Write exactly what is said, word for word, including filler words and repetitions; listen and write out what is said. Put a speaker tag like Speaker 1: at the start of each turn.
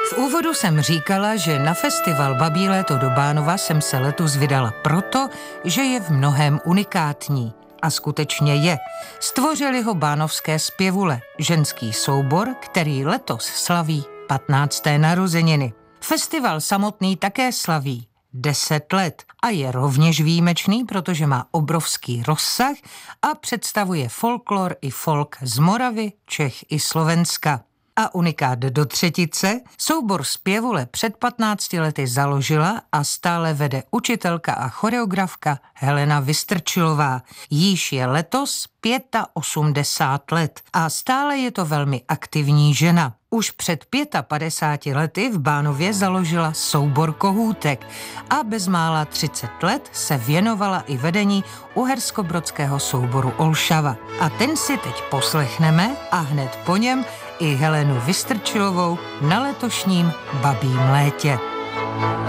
Speaker 1: V úvodu jsem říkala, že na festival Babí léto do Bánova jsem se letos vydala proto, že je v mnohém unikátní. A skutečně je. Stvořili ho bánovské zpěvule, ženský soubor, který letos slaví patnácté narozeniny. Festival samotný také slaví deset let a je rovněž výjimečný, protože má obrovský rozsah a představuje folklor i folk z Moravy, Čech i Slovenska. A unikát do třetice, soubor zpěvule před patnácti lety založila a stále vede učitelka a choreografka Helena Vystrčilová. Jíž je letos osmdesát pět let a stále je to velmi aktivní žena. Už před padesátimi pěti lety v Bánově založila soubor Kohůtek a bezmála třicet let se věnovala i vedení uherskobrodského souboru Olšava. A ten si teď poslechneme a hned po něm i Helenu Vystrčilovou na letošním Babím létě.